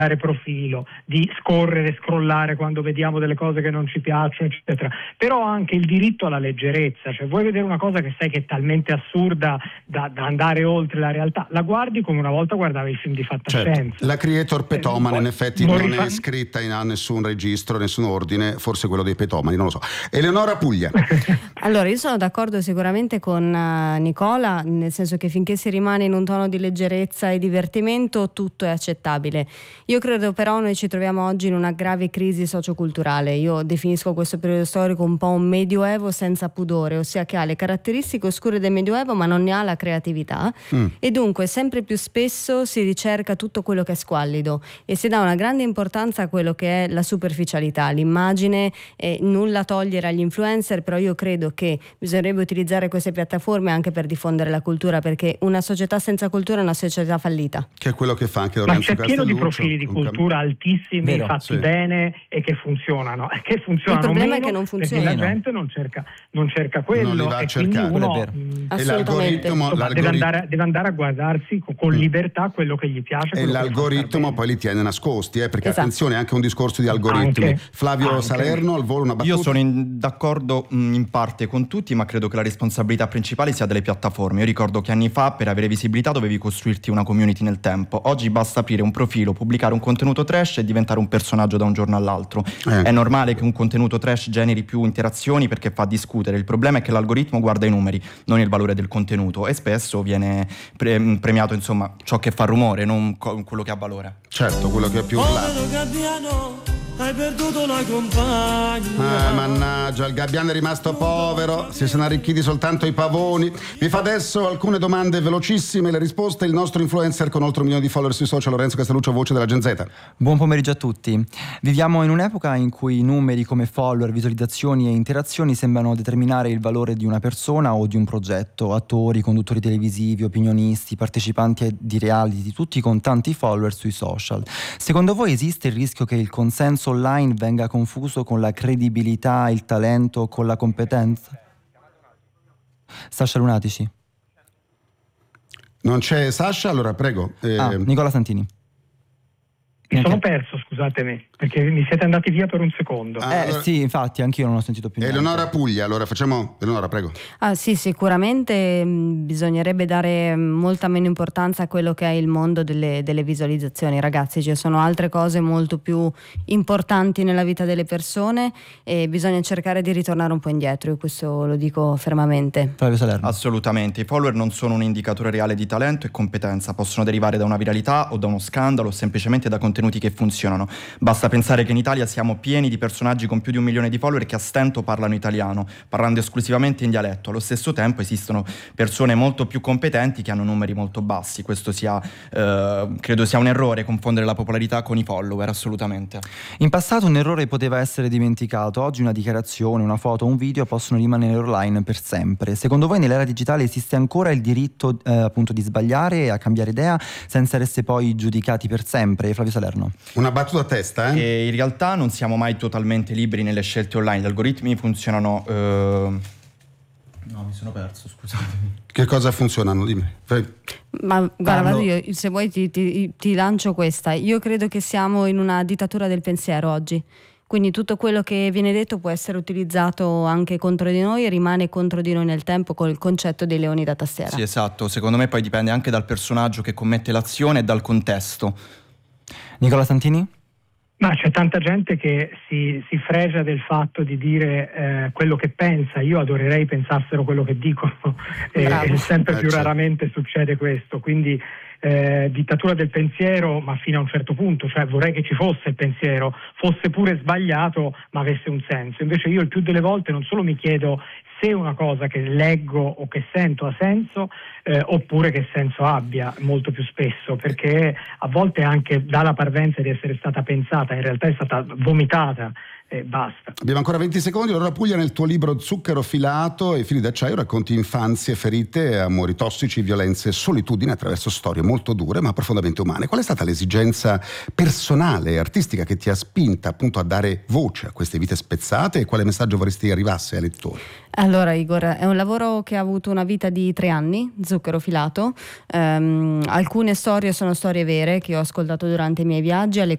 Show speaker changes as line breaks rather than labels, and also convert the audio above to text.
profilo, di scorrere, scrollare quando vediamo delle cose che non ci piacciono, eccetera, però anche il diritto alla leggerezza. Cioè, vuoi vedere una cosa che sai che è talmente assurda da andare oltre la realtà, la guardi come una volta guardavi il film di fantascienza.
Certo. La creator petomane in effetti non è iscritta a nessun registro, nessun ordine, forse quello dei petomani, non lo so. Eleonora Puglia.
Allora, io sono d'accordo sicuramente con Nicola, nel senso che finché si rimane in un tono di leggerezza e divertimento tutto è accettabile. Io credo però noi ci troviamo oggi in una grave crisi socioculturale. Io definisco questo periodo storico un po' un medioevo senza pudore, ossia che ha le caratteristiche oscure del medioevo ma non ne ha la creatività e dunque sempre più spesso si ricerca tutto quello che è squallido e si dà una grande importanza a quello che è la superficialità, l'immagine, nulla togliere agli influencer, però io credo che bisognerebbe utilizzare queste piattaforme anche per diffondere la cultura, perché una società senza cultura è una società fallita.
Che è quello che fa anche
Lorenzo Castelluccio. Ma c'è pieno di profili di cultura altissimi, vero, fatti bene e che funzionano. Che funzionano.
Il problema
meno,
è che non funziona.
Perché la gente non cerca quello.
Non li va a
e
cercare.
uno,
e l'algoritmo
deve andare a guardarsi con libertà quello che gli piace.
E l'algoritmo poi li tiene nascosti, perché
esatto.
Attenzione, è anche un discorso di algoritmi.
Anche,
Flavio Salerno, al volo una battuta.
Io sono d'accordo in parte con tutti, ma credo che la responsabilità principale sia delle piattaforme. Io ricordo che anni fa per avere visibilità dovevi costruirti una community nel tempo. Oggi basta aprire un profilo, pubblicare un contenuto trash e diventare un personaggio da un giorno all'altro. È normale che un contenuto trash generi più interazioni perché fa discutere. Il problema è che l'algoritmo guarda i numeri, non il valore del contenuto, e spesso viene premiato insomma ciò che fa rumore, non quello che ha valore.
Certo, quello che è più
hai perduto la compagna.
Mannaggia, il gabbiano è rimasto povero, si sono arricchiti soltanto i pavoni. Vi fa adesso alcune domande velocissime, le risposte il nostro influencer con oltre 1 milione di follower sui social, Lorenzo Castelluccio, voce della Gen Z.
Buon pomeriggio a tutti. Viviamo in un'epoca in cui numeri come follower, visualizzazioni e interazioni sembrano determinare il valore di una persona o di un progetto. Attori, conduttori televisivi, opinionisti, partecipanti di reality, tutti con tanti follower sui social. Secondo voi esiste il rischio che il consenso online venga confuso con la credibilità, il talento, con la competenza? Sasha Lunatici.
Non c'è Sasha, allora prego.
Nicola Santini.
Mi sono perso, scusatemi, perché mi siete andati via per un secondo.
Allora,
sì, infatti, anch'io non ho sentito più niente.
Eleonora Puglia, allora facciamo. Eleonora, prego.
Sì, sicuramente bisognerebbe dare molta meno importanza a quello che è il mondo delle visualizzazioni. Ragazzi, ci sono altre cose molto più importanti nella vita delle persone e bisogna cercare di ritornare un po' indietro, io questo lo dico fermamente.
Flavio Salerno.
Assolutamente, i follower non sono un indicatore reale di talento e competenza, possono derivare da una viralità o da uno scandalo o semplicemente da contenuti che funzionano. Basta pensare che in Italia siamo pieni di personaggi con più di 1 milione di follower che a stento parlano italiano, parlando esclusivamente in dialetto. Allo stesso tempo esistono persone molto più competenti che hanno numeri molto bassi. Questo credo sia un errore confondere la popolarità con i follower, assolutamente.
In passato un errore poteva essere dimenticato, oggi una dichiarazione, una foto, un video possono rimanere online per sempre. Secondo voi nell'era digitale esiste ancora il diritto appunto di sbagliare e a cambiare idea senza essere poi giudicati per sempre? Flavio Salerno.
Una battuta a testa,
E in realtà non siamo mai totalmente liberi nelle scelte online, gli algoritmi funzionano. No, mi sono perso, scusatemi.
Che cosa funzionano? Dimmi.
Ma guarda, vado io, se vuoi ti lancio questa. Io credo che siamo in una dittatura del pensiero oggi. Quindi tutto quello che viene detto può essere utilizzato anche contro di noi e rimane contro di noi nel tempo, col concetto dei leoni da tastiera.
Sì, esatto. Secondo me poi dipende anche dal personaggio che commette l'azione e dal contesto.
Nicola Santini?
Ma c'è tanta gente che si fregia del fatto di dire quello che pensa. Io adorerei pensassero quello che dicono e sempre più raramente succede questo. Quindi dittatura del pensiero, ma fino a un certo punto, cioè vorrei che ci fosse il pensiero, fosse pure sbagliato ma avesse un senso. Invece io il più delle volte non solo mi chiedo se una cosa che leggo o che sento ha senso oppure che senso abbia, molto più spesso, perché a volte anche dà la parvenza di essere stata pensata, in realtà è stata vomitata e basta.
Abbiamo ancora 20 secondi. Allora Puglia, nel tuo libro Zucchero filato e fili d'acciaio racconti infanzie ferite, amori tossici, violenze e solitudine attraverso storie molto dure ma profondamente umane. Qual è stata l'esigenza personale e artistica che ti ha spinta appunto a dare voce a queste vite spezzate e quale messaggio vorresti arrivasse ai lettori?
Allora Igor, è un lavoro che ha avuto una vita di 3 anni, Zucchero filato. Alcune storie sono storie vere che ho ascoltato durante i miei viaggi, alle